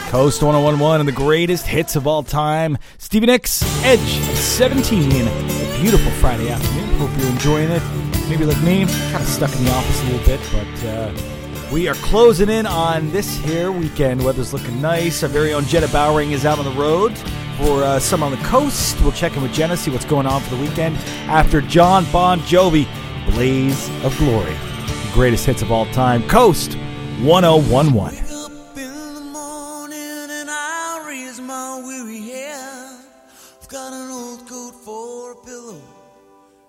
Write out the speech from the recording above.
Coast 1011 and the greatest hits of all time. Stevie Nicks, Edge of 17. A beautiful Friday afternoon. Hope you're enjoying it. Maybe like me, kind of stuck in the office a little bit, but we are closing in on this here weekend. Weather's looking nice. Our very own Jenna Bowering is out on the road for some on the coast. We'll check in with Jenna, see what's going on for the weekend. After John Bon Jovi, Blaze of Glory. The greatest hits of all time. Coast 1011.